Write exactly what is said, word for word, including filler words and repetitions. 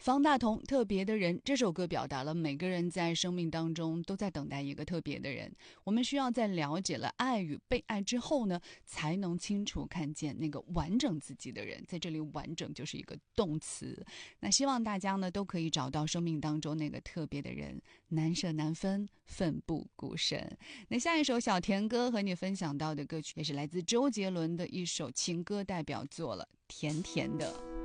方大同特别的人这首歌表达了每个人在生命当中都在等待一个特别的人，我们需要在了解了爱与被爱之后呢，才能清楚看见那个完整自己的人。在这里完整就是一个动词，那希望大家呢都可以找到生命当中那个特别的人，难舍难分，奋不顾身。那下一首小田歌和你分享到的歌曲也是来自周杰伦的一首情歌代表作了，甜甜的。